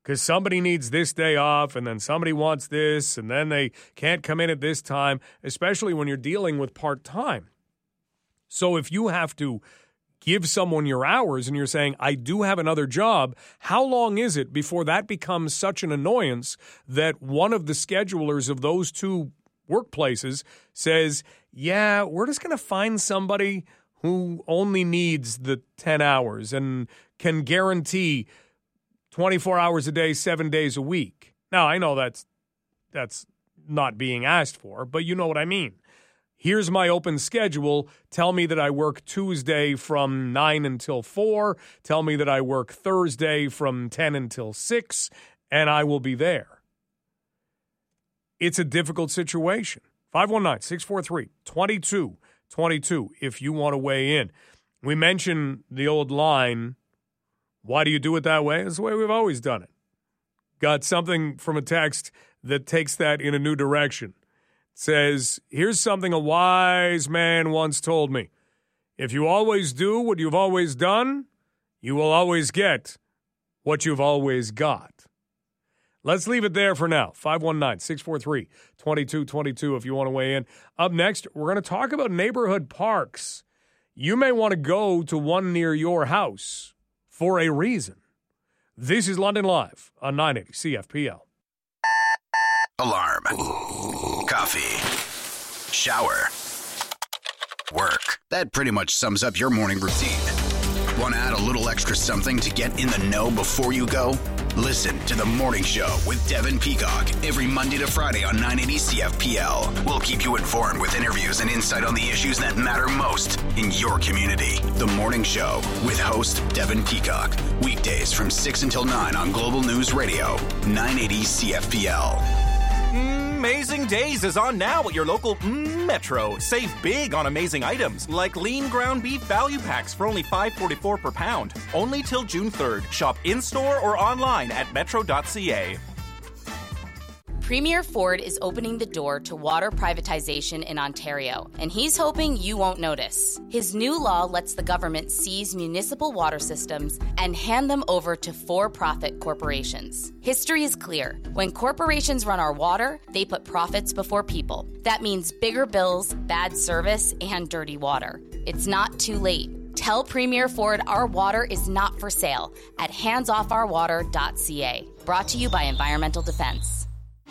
because somebody needs this day off and then somebody wants this and then they can't come in at this time, especially when you're dealing with part-time. So if you have to give someone your hours and you're saying, I do have another job, how long is it before that becomes such an annoyance that one of the schedulers of those two workplaces says, yeah, we're just going to find somebody who only needs the 10 hours and can guarantee 24 hours a day, 7 days a week. Now, I know that's not being asked for, but you know what I mean. Here's my open schedule. Tell me that I work Tuesday from 9 until 4. Tell me that I work Thursday from 10 until 6, and I will be there. It's a difficult situation. 519-643-2222 if you want to weigh in. We mentioned the old line, why do you do it that way? It's the way we've always done it. Got something from a text that takes that in a new direction. It says, here's something a wise man once told me. If you always do what you've always done, you will always get what you've always got. Let's leave it there for now. 519-643-2222 if you want to weigh in. Up next, we're going to talk about neighborhood parks. You may want to go to one near your house for a reason. This is London Live on 980 CFPL. Alarm. Coffee. Shower. Work. That pretty much sums up your morning routine. Want to add a little extra something to get in the know before you go? Listen to The Morning Show with Devin Peacock every Monday to Friday on 980 CFPL. We'll keep you informed with interviews and insight on the issues that matter most in your community. The Morning Show with host Devin Peacock. Weekdays from 6 until 9 on Global News Radio, 980 CFPL. Amazing Days is on now at your local Metro. Save big on amazing items like lean ground beef value packs for only $5.44 per pound. Only till June 3rd. Shop in-store or online at metro.ca. Premier Ford is opening the door to water privatization in Ontario, and he's hoping you won't notice. His new law lets the government seize municipal water systems and hand them over to for-profit corporations. History is clear. When corporations run our water, they put profits before people. That means bigger bills, bad service, and dirty water. It's not too late. Tell Premier Ford our water is not for sale at handsofourwater.ca. Brought to you by Environmental Defense.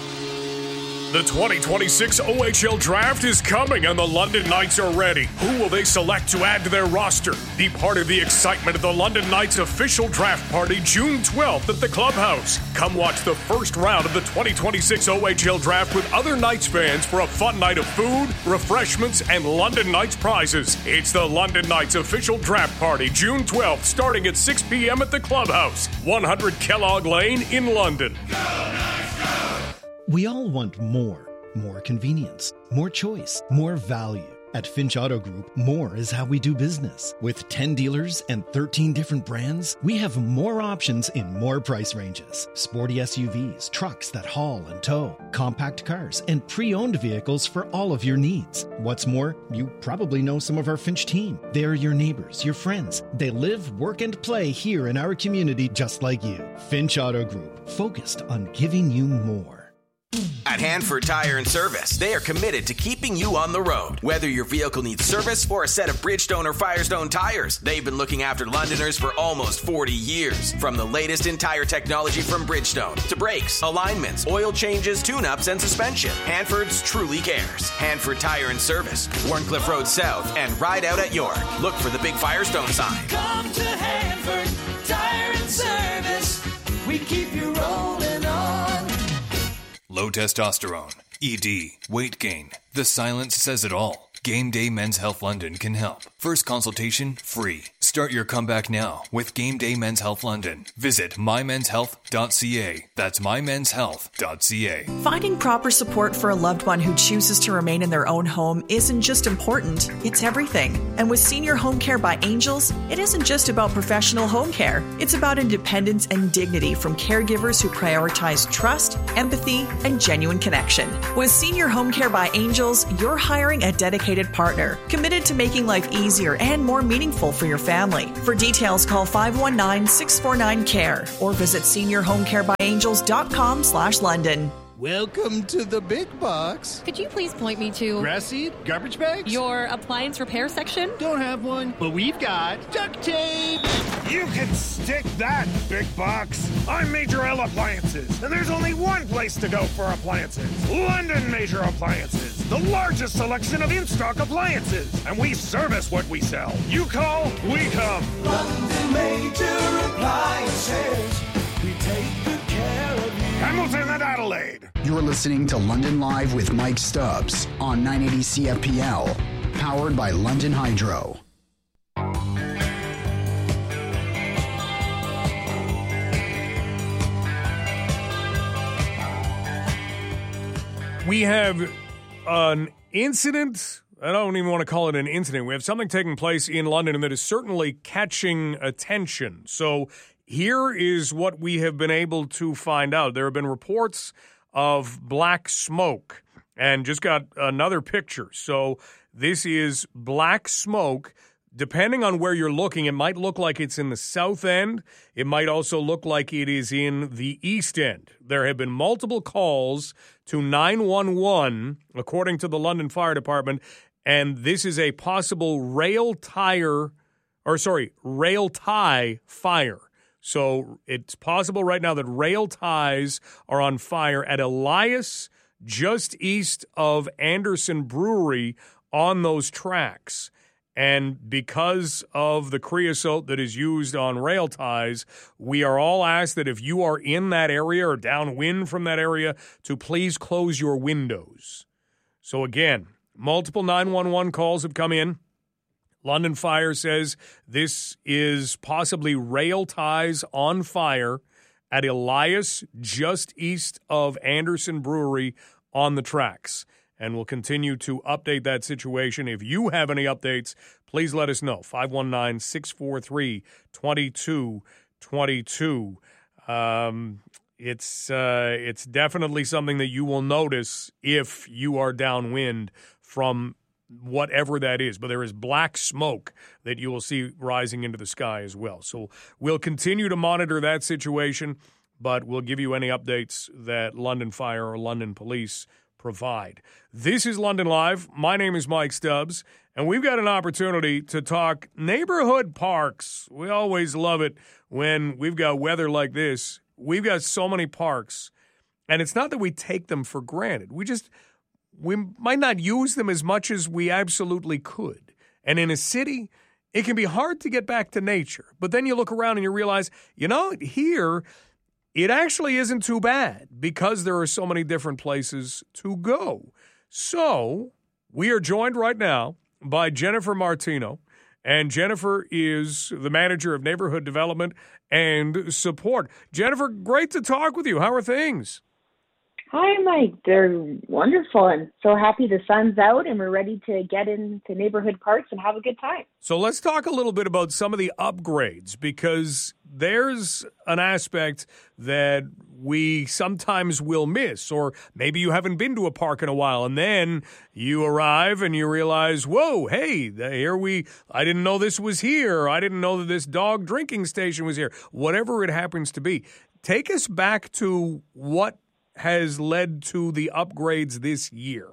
The 2026 OHL Draft is coming and the London Knights are ready. Who will they select to add to their roster? Be part of the excitement of the London Knights official draft party June 12th at the Clubhouse. Come watch the first round of the 2026 OHL Draft with other Knights fans for a fun night of food, refreshments, and London Knights prizes. It's the London Knights official draft party June 12th starting at 6 p.m. at the Clubhouse, 100 Kellogg Lane in London. Go Knights, go! We all want more convenience, more choice, more value. At Finch Auto Group, more is how we do business. With 10 dealers and 13 different brands, we have more options in more price ranges. Sporty SUVs, trucks that haul and tow, compact cars, and pre-owned vehicles for all of your needs. What's more, you probably know some of our Finch team. They're your neighbors, your friends. They live, work, and play here in our community just like you. Finch Auto Group, focused on giving you more. At Hanford Tire and Service, they are committed to keeping you on the road. Whether your vehicle needs service or a set of Bridgestone or Firestone tires, they've been looking after Londoners for almost 40 years. From the latest in tire technology from Bridgestone to brakes, alignments, oil changes, tune-ups, and suspension, Hanford's truly cares. Hanford Tire and Service, Warncliffe Road South, and Ride Out at York. Look for the big Firestone sign. Come to Hanford Tire and Service. We keep you rolling on. Low testosterone, ED, weight gain. The silence says it all. Game Day Men's Health London can help. First consultation free. Start your comeback now with Game Day Men's Health London. Visit mymenshealth.ca. That's mymenshealth.ca. Finding proper support for a loved one who chooses to remain in their own home isn't just important, it's everything. And with Senior Home Care by Angels, it isn't just about professional home care. It's about independence and dignity from caregivers who prioritize trust, empathy, and genuine connection. With Senior Home Care by Angels, you're hiring a dedicated partner, committed to making life easier and more meaningful for your family family. For details, call 519-649-CARE or visit seniorhomecarebyangels.com/London. Welcome to the big box. Could you please point me to... Grass seed? Garbage bags? Your appliance repair section? Don't have one, but we've got duct tape. You can stick that, big box. I'm Major L Appliances, and there's only one place to go for appliances. London Major Appliances, the largest selection of in-stock appliances. And we service what we sell. You call, we come. London Major Appliances. We take good care of you. Hamilton and Adelaide. You're listening to London Live with Mike Stubbs on 980 CFPL, powered by London Hydro. We have an incident. I don't even want to call it an incident. We have something taking place in London that is certainly catching attention. So here is what we have been able to find out. There have been reports of black smoke, and just got another picture. So this is black smoke. Depending on where you're looking, it might look like it's in the south end. It might also look like it is in the east end. There have been multiple calls to 911, according to the London Fire Department, and this is a possible rail tie fire. So it's possible right now that rail ties are on fire at Elias, just east of Anderson Brewery, on those tracks. And because of the creosote that is used on rail ties, we are all asked that if you are in that area or downwind from that area, to please close your windows. So again, multiple 911 calls have come in. London Fire says this is possibly rail ties on fire at Elias, just east of Anderson Brewery, on the tracks. And we'll continue to update that situation. If you have any updates, please let us know. 519-643-2222. It's definitely something that you will notice if you are downwind from whatever that is. But there is black smoke that you will see rising into the sky as well. So we'll continue to monitor that situation, but we'll give you any updates that London Fire or London Police provide. This is London Live. My name is Mike Stubbs, and we've got an opportunity to talk neighborhood parks. We always love it when we've got weather like this. We've got so many parks, and it's not that we take them for granted. We might not use them as much as we absolutely could. And in a city, it can be hard to get back to nature. But then you look around and you realize, here, it actually isn't too bad because there are so many different places to go. So we are joined right now by Jennifer Martino, and Jennifer is the manager of neighborhood development and support. Jennifer, great to talk with you. How are things? Hi, Mike. They're wonderful. I'm so happy the sun's out and we're ready to get into neighborhood parks and have a good time. So let's talk a little bit about some of the upgrades, because there's an aspect that we sometimes will miss, or maybe you haven't been to a park in a while and then you arrive and you realize, whoa, hey, I didn't know this was here. I didn't know that this dog drinking station was here. Whatever it happens to be. Take us back to what has led to the upgrades this year.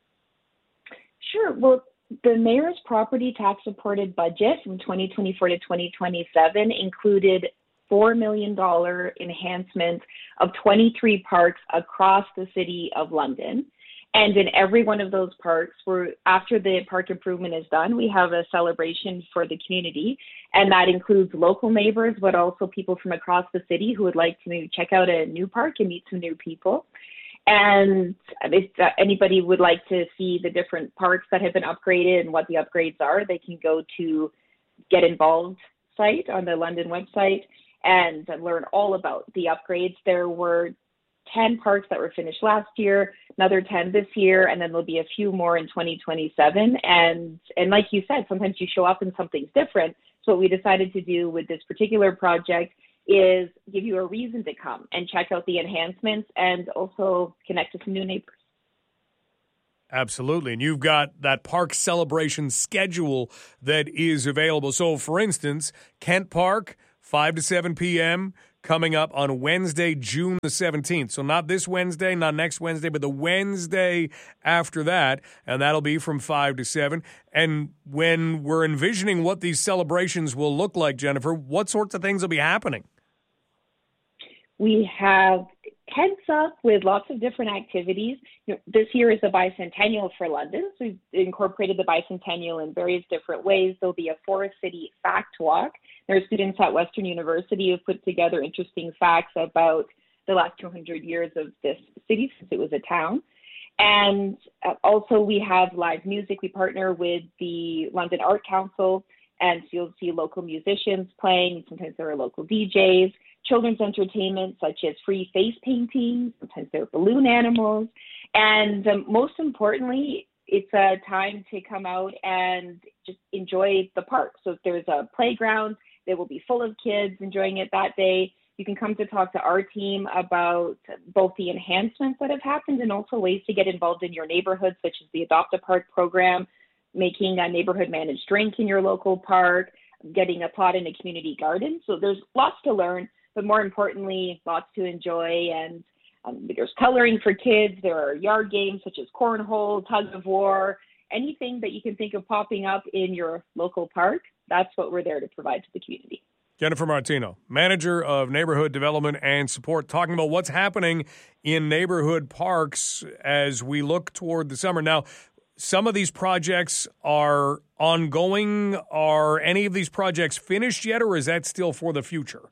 Sure. Well, the mayor's property tax supported budget from 2024 to 2027 included $4 million enhancement of 23 parks across the city of London. And in every one of those parks, after the park improvement is done, we have a celebration for the community. And that includes local neighbors, but also people from across the city who would like to maybe check out a new park and meet some new people. And if anybody would like to see the different parks that have been upgraded and what the upgrades are, they can go to Get Involved site on the London website and learn all about the upgrades. There were 10 parks that were finished last year, another 10 this year, and then there'll be a few more in 2027. And like you said, sometimes you show up and something's different. So what we decided to do with this particular project is give you a reason to come and check out the enhancements and also connect with some new neighbors. Absolutely. And you've got that park celebration schedule that is available. So, for instance, Kent Park, 5 to 7 p.m., coming up on Wednesday, June the 17th. So not this Wednesday, not next Wednesday, but the Wednesday after that. And that'll be from 5 to 7. And when we're envisioning what these celebrations will look like, Jennifer, what sorts of things will be happening? We have heads up with lots of different activities. This year is the bicentennial for London, so we've incorporated the bicentennial in various different ways. There'll be a Forest City fact walk. There are students at Western University who've put together interesting facts about the last 200 years of this city since it was a town. And also we have live music. We partner with the London Art Council, and so you'll see local musicians playing. Sometimes there are local DJs. Children's entertainment such as free face painting, sometimes there are balloon animals, and most importantly, it's a time to come out and just enjoy the park. So if there's a playground, they will be full of kids enjoying it that day. You can come to talk to our team about both the enhancements that have happened and also ways to get involved in your neighborhood, such as the Adopt a Park program, making a neighborhood managed drink in your local park, getting a plot in a community garden. So there's lots to learn, but more importantly, lots to enjoy. And there's coloring for kids. There are yard games such as cornhole, tug of war, anything that you can think of popping up in your local park. That's what we're there to provide to the community. Jennifer Martino, Manager of Neighborhood Development and Support, talking about what's happening in neighborhood parks as we look toward the summer. Now, some of these projects are ongoing. Are any of these projects finished yet, or is that still for the future?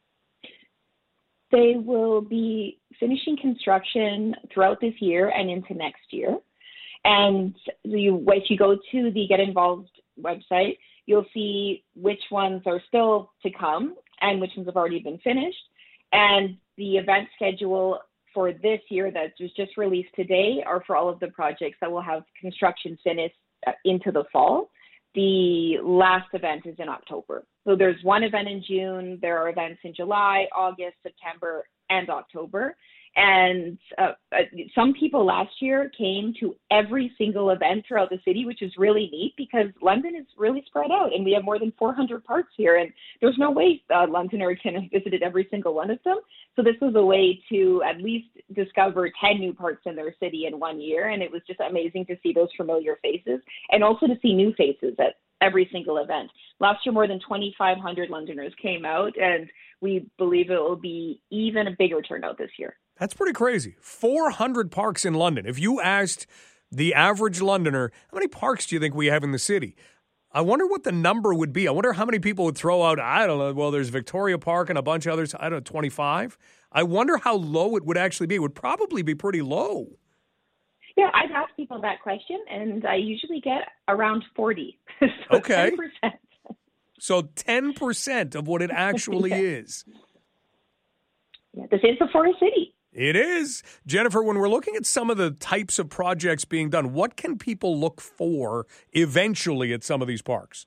They will be finishing construction throughout this year and into next year. And if you go to the Get Involved website, you'll see which ones are still to come and which ones have already been finished. And the event schedule for this year that was just released today are for all of the projects that will have construction finished into the fall. The last event is in October. So there's one event in June. There are events in July, August, September, and October. And some people last year came to every single event throughout the city, which is really neat because London is really spread out and we have more than 400 parks here. And there's no way a Londoner can have visited every single one of them. So this was a way to at least discover 10 new parks in their city in 1 year. And it was just amazing to see those familiar faces and also to see new faces at every single event. Last year, more than 2,500 Londoners came out, and we believe it will be even a bigger turnout this year. That's pretty crazy. 400 parks in London. If you asked the average Londoner, how many parks do you think we have in the city? I wonder what the number would be. I wonder how many people would throw out, I don't know, well, there's Victoria Park and a bunch of others, I don't know, 25? I wonder how low it would actually be. It would probably be pretty low. Yeah, I've asked people that question, and I usually get around 40. So okay. 10%. So 10% of what it actually is. Yeah, this is the Forest City. It is. Jennifer, when we're looking at some of the types of projects being done, what can people look for eventually at some of these parks?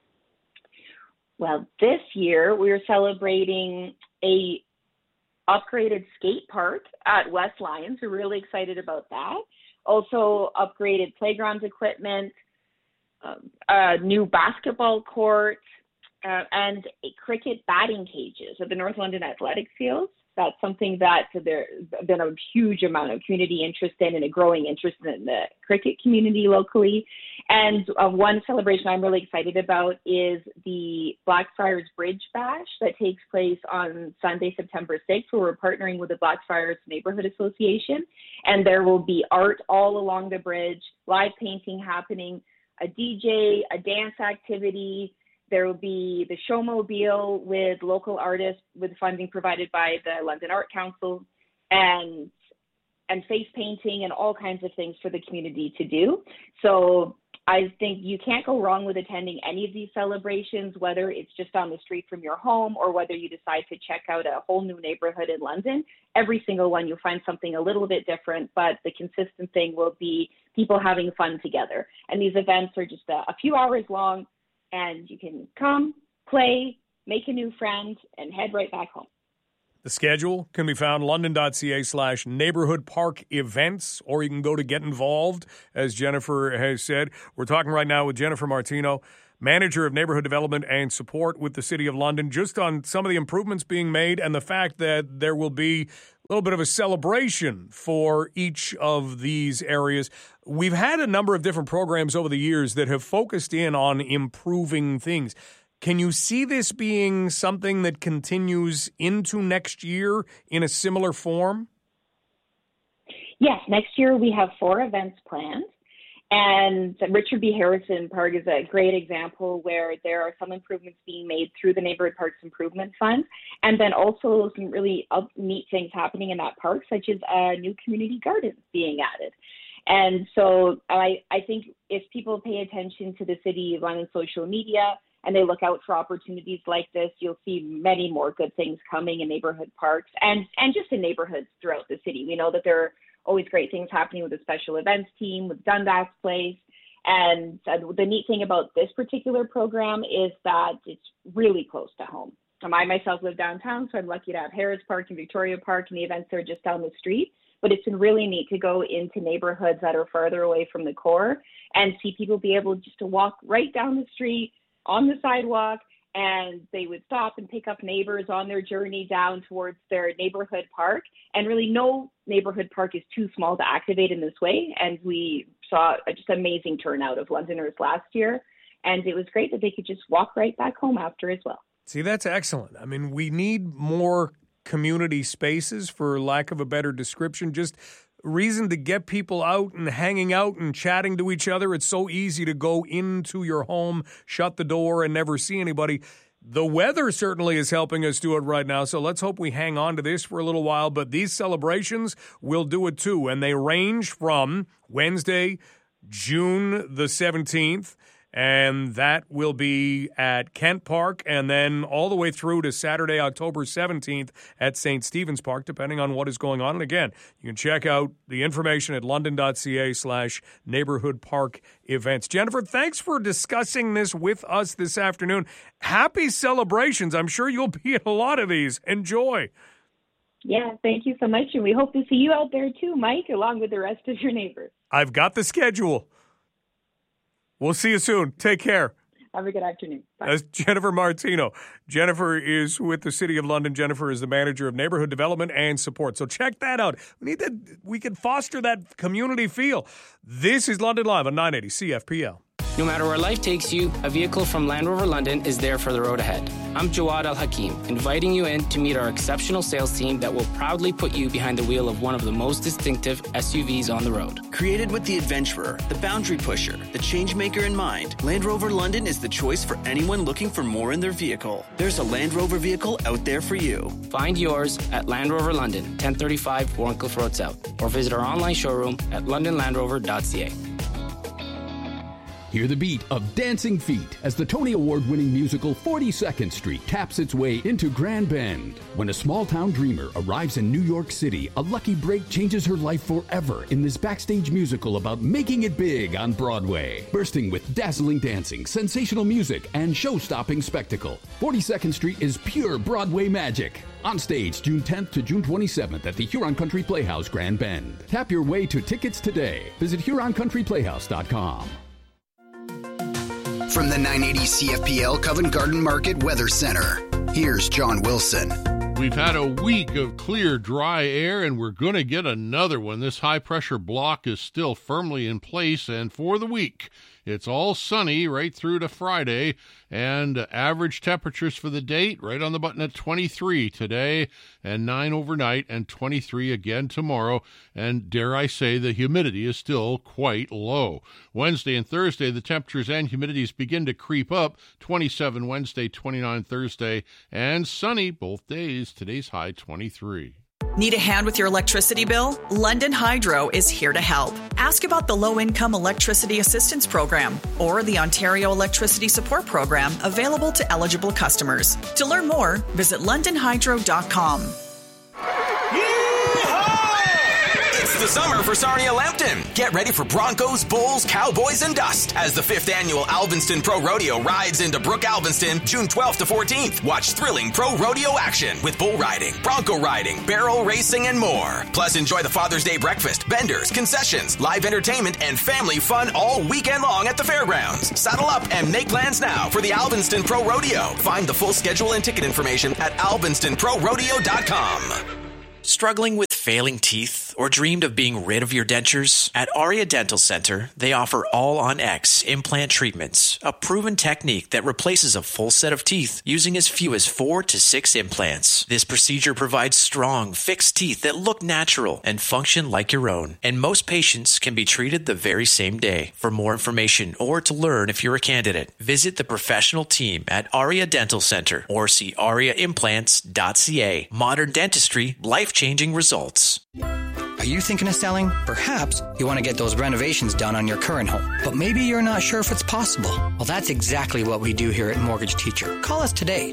Well, this year we're celebrating a upgraded skate park at West Lyons. We're really excited about that. Also upgraded playground equipment, a new basketball court, and cricket batting cages at the North London Athletic Fields. That's something that there's been a huge amount of community interest in and a growing interest in the cricket community locally. And one celebration I'm really excited about is the Blackfriars Bridge Bash that takes place on Sunday, September 6th, where we're partnering with the Blackfriars Neighborhood Association. And there will be art all along the bridge, live painting happening, a DJ, a dance activity. There will be the showmobile with local artists with funding provided by the London Art Council and face painting and all kinds of things for the community to do. So I think you can't go wrong with attending any of these celebrations, whether it's just on the street from your home or whether you decide to check out a whole new neighborhood in London. Every single one, you'll find something a little bit different, but the consistent thing will be people having fun together. And these events are just a few hours long, and you can come, play, make a new friend, and head right back home. The schedule can be found london.ca/neighborhood park events, or you can go to Get Involved, as Jennifer has said. We're talking right now with Jennifer Martino, Manager of Neighborhood Development and Support with the City of London, just on some of the improvements being made and the fact that there will be a little bit of a celebration for each of these areas. We've had a number of different programs over the years that have focused in on improving things. Can you see this being something that continues into next year in a similar form? Yes, next year we have 4 events planned. And Richard B. Harrison Park is a great example where there are some improvements being made through the Neighborhood Parks Improvement Fund, and then also some really neat things happening in that park, such as a new community garden being added. And so I think if people pay attention to the City of London social media and they look out for opportunities like this, you'll see many more good things coming in neighborhood parks and just in neighborhoods throughout the city. We know that there are always great things happening with the special events team, with Dundas Place. And the neat thing about this particular program is that it's really close to home. I myself live downtown, so I'm lucky to have Harris Park and Victoria Park, and the events are just down the street. But it's been really neat to go into neighborhoods that are farther away from the core and see people be able just to walk right down the street on the sidewalk, and they would stop and pick up neighbors on their journey down towards their neighborhood park. And really no neighborhood park is too small to activate in this way. And we saw just amazing turnout of Londoners last year. And it was great that they could just walk right back home after as well. See, that's excellent. I mean, we need more community spaces, for lack of a better description, just reason to get people out and hanging out and chatting to each other. It's so easy to go into your home, shut the door, and never see anybody. The weather certainly is helping us do it right now, so let's hope we hang on to this for a little while. But these celebrations will do it too, and they range from Wednesday, June the 17th, and that will be at Kent Park, and then all the way through to Saturday, October 17th at St. Stephen's Park, depending on what is going on. And again, you can check out the information at london.ca/neighborhood park events. Jennifer, thanks for discussing this with us this afternoon. Happy celebrations. I'm sure you'll be at a lot of these. Enjoy. Yeah, thank you so much. And we hope to see you out there too, Mike, along with the rest of your neighbors. I've got the schedule. We'll see you soon. Take care. Have a good afternoon. Bye. That's Jennifer Martino. Jennifer is with the City of London. Jennifer is the Manager of Neighborhood Development and Support. So check that out. We can foster that community feel. This is London Live on 980 CFPL. No matter where life takes you, a vehicle from Land Rover London is there for the road ahead. I'm Jawad Al-Hakim, inviting you in to meet our exceptional sales team that will proudly put you behind the wheel of one of the most distinctive SUVs on the road. Created with the adventurer, the boundary pusher, the changemaker in mind, Land Rover London is the choice for anyone looking for more in their vehicle. There's a Land Rover vehicle out there for you. Find yours at Land Rover London, 1035 Warncliffe Road South, or visit our online showroom at londonlandrover.ca. Hear the beat of Dancing Feet as the Tony Award-winning musical 42nd Street taps its way into Grand Bend. When a small-town dreamer arrives in New York City, a lucky break changes her life forever in this backstage musical about making it big on Broadway. Bursting with dazzling dancing, sensational music, and show-stopping spectacle, 42nd Street is pure Broadway magic. On stage June 10th to June 27th at the Huron Country Playhouse, Grand Bend. Tap your way to tickets today. Visit HuronCountryPlayhouse.com. From the 980 CFPL Covent Garden Market Weather Center, here's John Wilson. We've had a week of clear, dry air, and we're going to get another one. This high-pressure block is still firmly in place, and for the week, it's all sunny right through to Friday, and average temperatures for the date right on the button at 23 today, and 9 overnight, and 23 again tomorrow, and dare I say the humidity is still quite low. Wednesday and Thursday, the temperatures and humidities begin to creep up, 27 Wednesday, 29 Thursday, and sunny both days. Today's high 23. Need a hand with your electricity bill? London Hydro is here to help. Ask about the Low-Income Electricity Assistance Program or the Ontario Electricity Support Program available to eligible customers. To learn more, visit londonhydro.com. It's It's the summer for Sarnia Lambton. Get ready for Broncos, Bulls, Cowboys, and dust as the 5th annual Alvinston Pro Rodeo rides into Brook Alvinston June 12th to 14th. Watch thrilling pro rodeo action with bull riding, bronco riding, barrel racing, and more. Plus, enjoy the Father's Day breakfast, vendors, concessions, live entertainment, and family fun all weekend long at the fairgrounds. Saddle up and make plans now for the Alvinston Pro Rodeo. Find the full schedule and ticket information at alvinstonprorodeo.com. Struggling with failing teeth or dreamed of being rid of your dentures? At Aria Dental Center, they offer All-on-X implant treatments, a proven technique that replaces a full set of teeth using as few as 4 to 6 implants. This procedure provides strong, fixed teeth that look natural and function like your own, and most patients can be treated the very same day. For more information or to learn if you're a candidate, visit the professional team at Aria Dental Center or see ariaimplants.ca. Modern dentistry, life-changing results. Are you thinking of selling? Perhaps you want to get those renovations done on your current home, but maybe you're not sure if it's possible. Well, that's exactly what we do here at Mortgage Teacher. Call us today,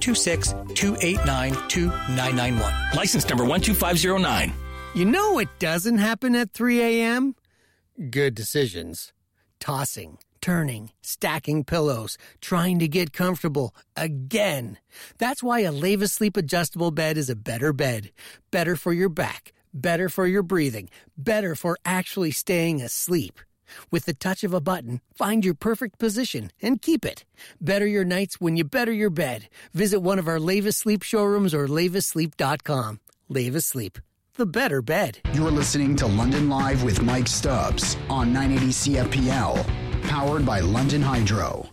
226-289-2991. License number 12509. You know what doesn't happen at 3 a.m.? Good decisions. Tossing, turning, stacking pillows, trying to get comfortable again. That's why a Leva Sleep adjustable bed is a better bed. Better for your back, better for your breathing, better for actually staying asleep. With the touch of a button, find your perfect position and keep it. Better your nights when you better your bed. Visit one of our Leva Sleep showrooms or levasleep.com. Leva Sleep, the better bed. You're listening to London Live with Mike Stubbs on 980 CFPL, powered by London Hydro.